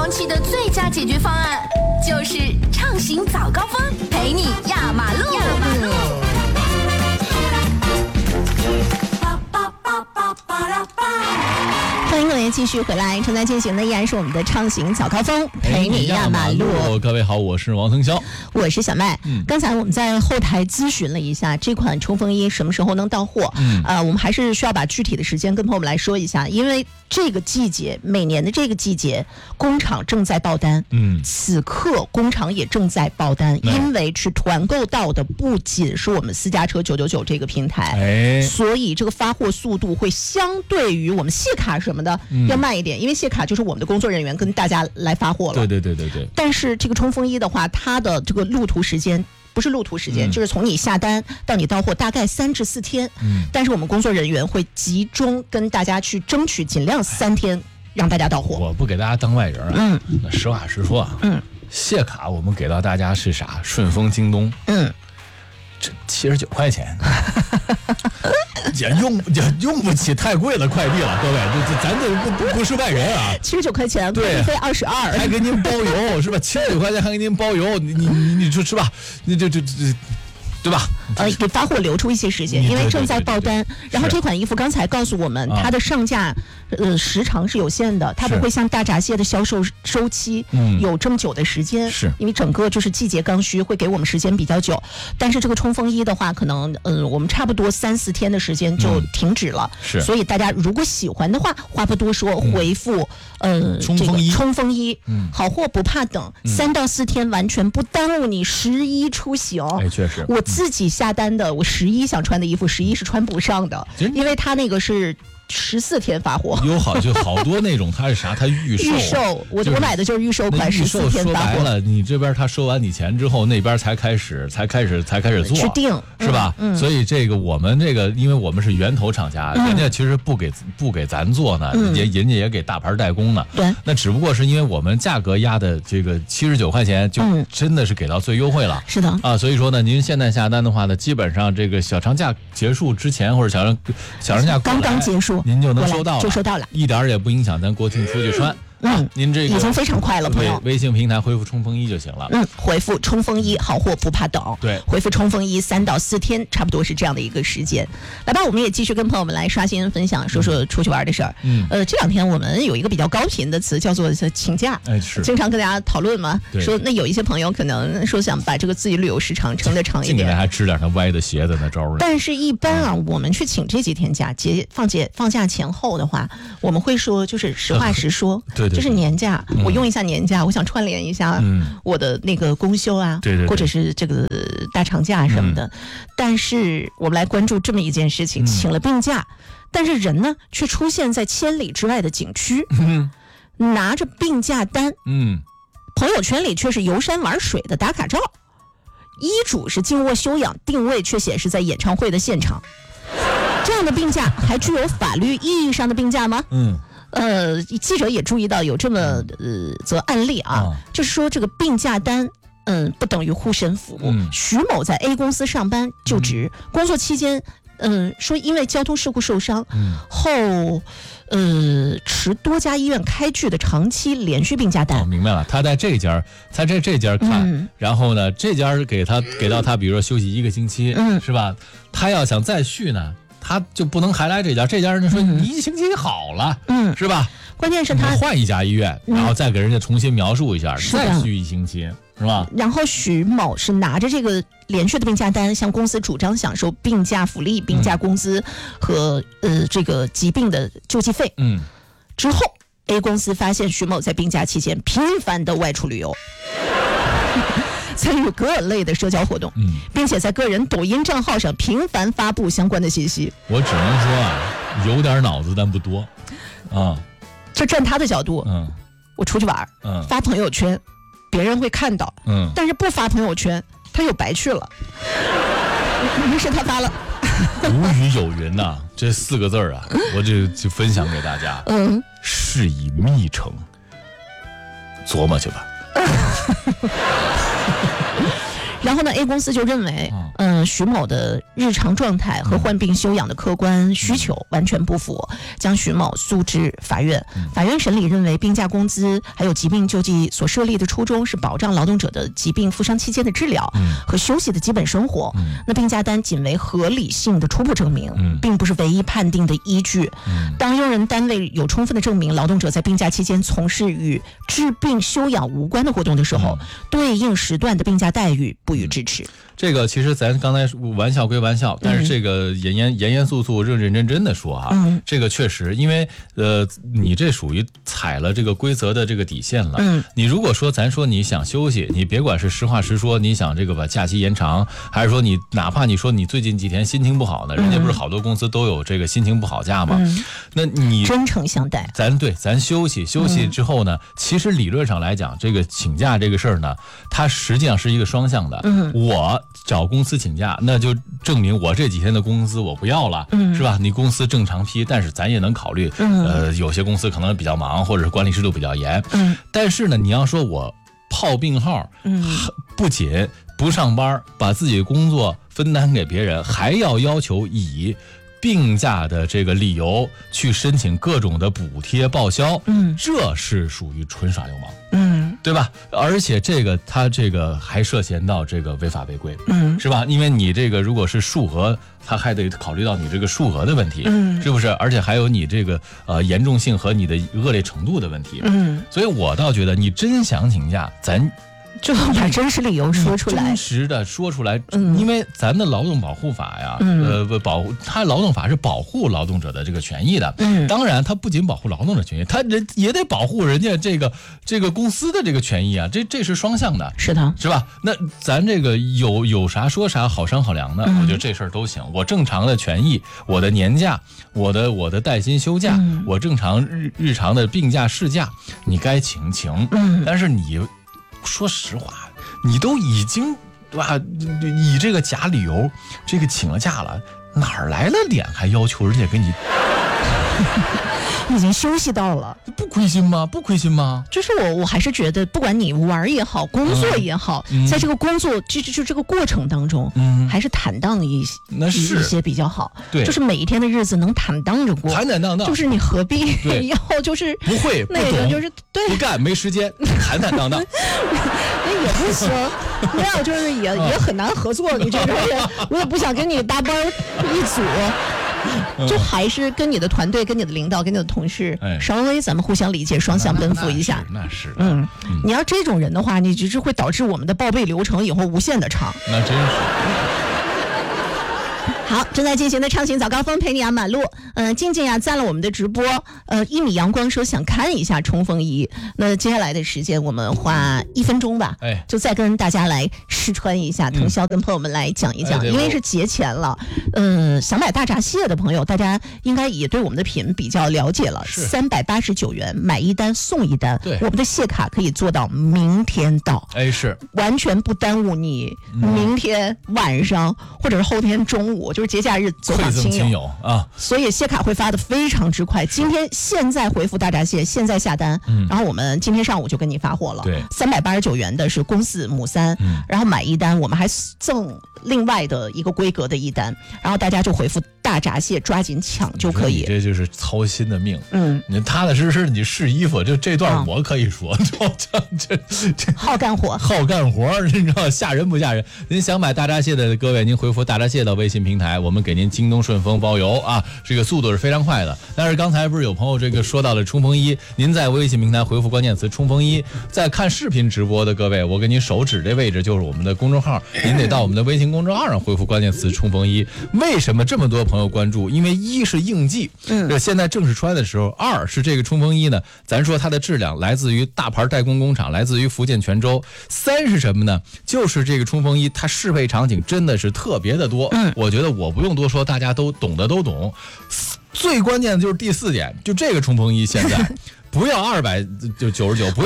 放弃的最佳解决方案，就是畅行早高峰，陪你压马路。 欢迎各位继续回来，正在进行的依然是我们的畅行早高峰，陪你压马路。 各位好，我是王腾霄， 我是小麦。刚才我们在后台咨询了一下这款冲锋衣什么时候能到货。我们还是需要把具体的时间跟朋友们来说一下，因为这个季节，每年的这个季节，工厂正在爆单。此刻工厂也正在爆单，因为是团购到的不仅是我们私家车999这个平台，所以这个发货速度会相对于我们谢卡什么的要慢一点，因为谢卡就是我们的工作人员跟大家来发货了。对。但是这个冲锋衣的话，它的这个路途时间不是路途时间，就是从你下单到你到货大概3至4天。但是我们工作人员会集中跟大家去争取尽量3天让大家到货。 我不给大家当外人啊。那实话实说啊。谢卡我们给到大家是啥？顺丰、京东。这79块钱。也用不起太贵的快递了，各位，咱这不是外人啊。 79块钱，对，费22， 还给您包邮是吧？79块钱还给您包邮，你说是吧？你这对吧？ 给发货留出一些时间，因为正在爆单。然后这款衣服刚才告诉我们，它的上架时长是有限的，它不会像大闸蟹的销售周期有这么久的时间，是因为整个就是季节刚需，会给我们时间比较久。但是这个冲锋衣的话，可能我们差不多3、4天的时间就停止了。是，所以大家如果喜欢的话，话不多说，回复冲锋衣，好货不怕等，3到4天完全不耽误你11出行。 确实， 我自己下单的，我11想穿的衣服11是穿不上的，因为它那个是14天发货。 就好多那种，它是啥？它预售， 我买的就是预售款，14天发货。 说白了，你这边他收完你钱之后，那边才开始做去定， 是吧？所以这个我们这个，因为我们是源头厂家，人家其实不给咱做呢，人家也给大牌代工呢。 对， 那只不过是因为我们价格压的这个79块钱，就真的是给到最优惠了。 是的啊，所以说呢，您现在下单的话呢，基本上这个小长假结束之前或者小长假刚刚结束， 您就能收到了， 一点也不影响咱国庆出去穿。您这个已经非常快了，朋友。 微信平台回复冲锋衣就行了。 回复冲锋衣，好货不怕等。 对， 回复冲锋衣3到4天，差不多是这样的一个时间。来吧，我们也继续跟朋友们来刷新闻分享，说说出去玩的事儿。这2天我们有一个比较高频的词叫做请假， 是经常跟大家讨论嘛。说那有一些朋友可能说想把这个自己旅游时长撑得长一点， 近年还吃点他歪的斜的那招呢。 但是，一般啊，我们去请这几天假，放假前后的话，我们会说就是实话实说， 对， 就是年假。我用一下年假，我想串联一下我的那个公休啊， 对， 或者是这个大长假什么的。但是我们来关注这么一件事情，请了病假，但是人呢却出现在千里之外的景区，拿着病假单，朋友圈里却是游山玩水的打卡照，医嘱是静卧休养，定位却显示在演唱会的现场。这样的病假还具有法律意义上的病假吗？记者也注意到有这么则案例啊，就是说这个病假单不等于护身符。徐某在 A 公司上班就职，工作期间说因为交通事故受伤，后持多家医院开具的长期连续病假单。 明白了，他在这家看，然后呢这家给到他比如说休息1个星期，是吧？他要想再续呢，他就不能还来这家人家说你1星期好了，是吧？ 关键是他换一家医院，然后再给人家重新描述一下，再续1星期，是吧？ 然后徐某是拿着这个连续的病假单，向公司主张享受病假福利、病假工资和这个疾病的救济费。之后 A 公司发现徐某在病假期间频繁的外出旅游。参与各类的社交活动，并且在个人抖音账号上频繁发布相关的信息。 我只能说啊，有点脑子但不多啊。 就站他的角度，我出去玩，发朋友圈，别人会看到，但是不发朋友圈，他又白去了。于是他发了。 古语有云呐，这4个字啊，我就分享给大家。事以密成，琢磨去吧。 然后呢 A 公司就认为徐某的日常状态和患病休养的客观需求完全不符，将徐某诉至法院。法院审理认为，病假工资还有疾病救济所设立的初衷是保障劳动者的疾病负伤期间的治疗和休息的基本生活。那病假单仅为合理性的初步证明，并不是唯一判定的依据。当用人单位有充分的证明劳动者在病假期间从事与治病休养无关的活动的时候，对应时段的病假待遇不予支持。 这个其实咱刚才玩笑归玩笑，但是这个严肃肃、认真的说啊，这个确实，因为你这属于踩了这个规则的这个底线了。你如果说咱说你想休息，你别管是实话实说，你想这个把假期延长，还是说你哪怕你说你最近几天心情不好呢，人家不是好多公司都有这个心情不好假吗？那你真诚相待， 咱休息之后呢，其实理论上来讲，这个请假这个事儿呢，它实际上是一个双向的。我找公司请假，那就证明我这几天的工资我不要了，是吧？你公司正常批，但是咱也能考虑，有些公司可能比较忙，或者是管理制度比较严，但是呢，你要说我泡病号，不仅不上班，把自己的工作分担给别人，还要求以病假的这个理由去申请各种的补贴报销，这是属于纯耍流氓，对吧？而且他这个还涉嫌到这个违法违规，是吧？因为你这个如果是数额，他还得考虑到你这个数额的问题，是不是？而且还有你这个严重性和你的恶劣程度的问题，所以我倒觉得你真想请假，咱就把真实理由说出来， 真实的说出来，因为咱的劳动保护法呀，它劳动法是保护劳动者的这个权益的，当然它不仅保护劳动者权益，它也得保护人家这个公司的这个权益啊，这是双向的， 是的， 是吧？那咱这个有啥说啥，好商好量的，我觉得这事儿都行。我正常的权益，我的年假，我的带薪休假，我正常日常的病假事假，你该请，但是你。说实话，你都已经对吧？以这个假理由，这个请了假了，哪儿来了脸还要求人家给你？ 已经休息到了， 不亏心吗？不亏心吗？ 就是我还是觉得，不管你玩也好，工作也好，在这个工作就这个过程当中，还是坦荡一些比较好。 对， 就是每一天的日子能坦荡着过， 坦荡， 就是你何必要就是不会那个就是对不干没时间，坦荡。那也不行，那样就是也很难合作。你这个人，我也不想跟你搭班一组。就还是跟你的团队、跟你的领导、跟你的同事，稍微咱们互相理解，双向奔赴一下。 那是， 你要这种人的话，你只是会导致我们的报备流程以后无限的长。 那真是。 好，正在进行的畅行早高峰陪你压马路。静静呀赞了我们的直播。1米阳光说想看一下冲锋衣。那接下来的时间我们花1分钟吧，就再跟大家来试穿一下。腾霄跟朋友们来讲一讲，因为是节前了。想买大闸蟹的朋友，大家应该也对我们的品比较了解了。389元买一单送一单，我们的蟹卡可以做到明天到。 是完全不耽误你明天晚上或者是后天中午。就是节假日走访亲友啊， 所以蟹卡会发的非常之快。现在回复大闸蟹，现在下单，然后我们今天上午就跟你发货了。 对 ，389元的是公4母3，然后买一单，我们还赠另外的一个规格的一单，然后大家就回复大闸蟹，抓紧抢就可以。 这就是操心的命。你踏踏实实你试衣服，就这段我可以说，这好干活， 你知道吓人不吓人？您想买大闸蟹的各位，您回复大闸蟹到微信平台，我们给您京东顺丰包邮啊，这个速度是非常快的。但是刚才不是有朋友这个说到了冲锋衣，您在微信平台回复关键词冲锋衣，在看视频直播的各位，我给您手指这位置就是我们的公众号，您得到我们的微信公众号上回复关键词冲锋衣。为什么这么多朋友关注？因为一是应季，这现在正是穿的时候；二是这个冲锋衣呢，咱说它的质量来自于大牌代工工厂，来自于福建泉州；三是什么呢？就是这个冲锋衣它适配场景真的是特别的多。我觉得我不用多说，大家都懂的都懂。最关键的就是第4点，就这个冲锋衣现在不要299，不要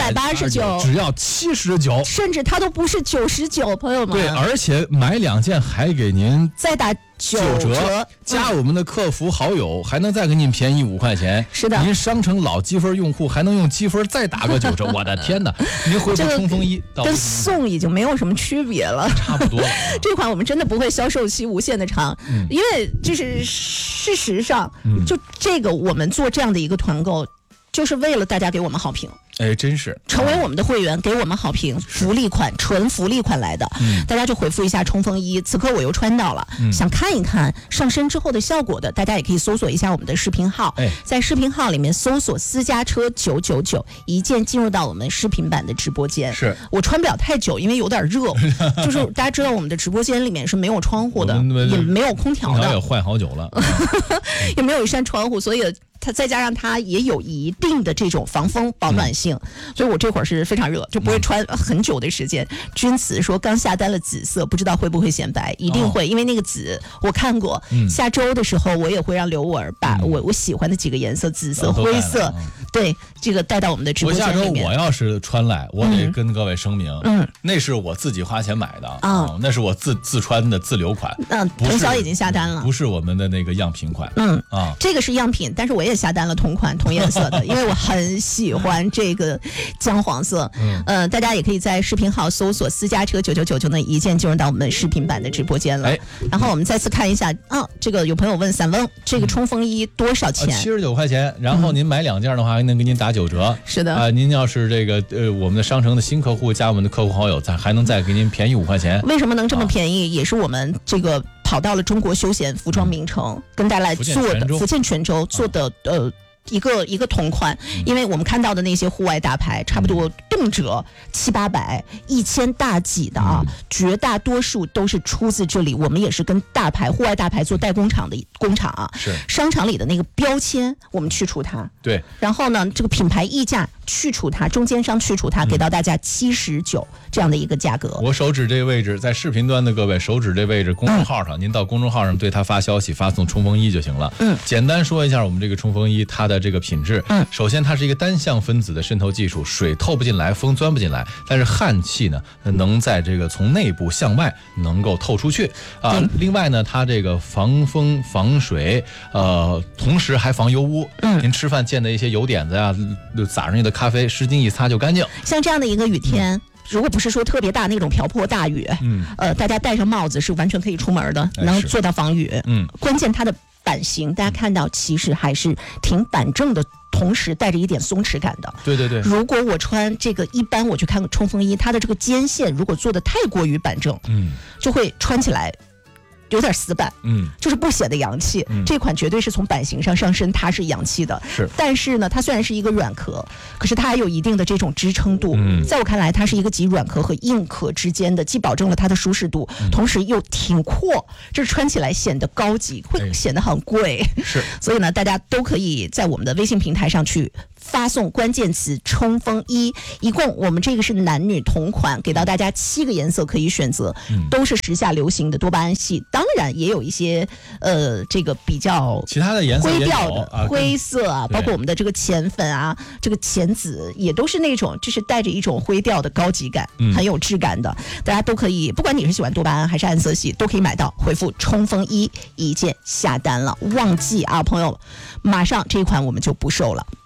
189， 只要79， 甚至它都不是99，朋友们。 对，而且买2件还给您再打9折， 加我们的客服好友还能再给您便宜5块钱。 是的， 您商城老积分用户还能用积分再打个9折，我的天哪！您回复冲锋衣， 跟送已经没有什么区别了， 差不多了。 这款我们真的不会销售期无限的长，因为就是事实上，就这个我们做这样的一个团购，就是为了大家给我们好评。 哎，真是成为我们的会员，给我们好评，福利款，纯福利款来的。大家就回复一下冲锋衣，此刻我又穿到了，想看一看上身之后的效果的，大家也可以搜索一下我们的视频号，在视频号里面搜索私家车999，一键进入到我们视频版的直播间。 是我穿不了太久，因为有点热，就是大家知道我们的直播间里面是没有窗户的，也没有空调的， 也坏好久了， 也没有一扇窗户，所以它再加上它也有一定的这种防风保暖性，所以我这会儿是非常热，就不会穿很久的时间。君慈说刚下单了紫色，不知道会不会显白，一定会，因为那个紫我看过。下周的时候我也会让刘文把我喜欢的几个颜色，紫色、灰色，对，这个带到我们的直播间里面。 我下周我要是穿来，我得跟各位声明，那是我自己花钱买的那是我自穿的自留款。 童晓已经下单了， 不是我们的那个样品款。 这个是样品，但是我也下单了同款同颜色的，因为我很喜欢这个姜黄色。大家也可以在视频号搜索私家车999，就能一键进入到我们视频版的直播间了。然后我们再次看一下这个有朋友问散翁，这个冲锋衣多少钱 ？79块钱，然后您买2件的话，还能给您打9折。 是的您要是这个我们的商城的新客户加我们的客户好友，还能再给您便宜5块钱。 为什么能这么便宜？也是我们这个跑到了中国休闲服装名城，跟大家来做的福建泉州做的一个同款，因为我们看到的那些户外大牌，差不多动辄700-800、1000大几的绝大多数都是出自这里。我们也是跟大牌、户外大牌做代工厂的工厂是商场里的那个标签，我们去除它， 对， 然后呢，这个品牌溢价去除它，中间商去除它，给到大家79这样的一个价格。 我手指这个位置，在视频端的各位手指这位置公众号上，您到公众号上对他发消息，发送冲锋衣就行了。简单说一下我们这个冲锋衣它的这个品质。首先它是一个单向分子的渗透技术，水透不进来，风钻不进来，但是氦气呢能在这个从内部向外能够透出去另外呢，它这个防风防水，同时还防油污。您吃饭溅的一些油点子呀，撒上去的咖啡，湿巾一擦就干净。 像这样的一个雨天。如果不是说特别大那种瓢泼大雨，大家戴上帽子是完全可以出门的，能做到防雨。关键它的版型，大家看到其实还是挺板正的，同时带着一点松弛感的。 对对对。 如果我穿这个，一般我去看冲锋衣，它的这个肩线如果做的太过于板正，就会穿起来有点死板，就是不显得洋气。这款绝对是从版型上上身它是洋气的， 是。 但是呢，它虽然是一个软壳，可是它还有一定的这种支撑度。在我看来，它是一个集软壳和硬壳之间的，既保证了它的舒适度，同时又挺阔，这穿起来显得高级，会显得很贵。 是。 所以呢，大家都可以在我们的微信平台上去发送关键词冲锋衣，一共我们这个是男女同款，给到大家7个颜色可以选择，都是时下流行的多巴胺系，当然也有一些这个比较其他的颜色灰调的灰色包括我们的这个浅粉这个浅紫也都是那种就是带着一种灰调的高级感，很有质感的，大家都可以，不管你是喜欢多巴胺还是暗色系，都可以买到，回复冲锋衣一键下单了。忘记朋友，马上这一款我们就不售了。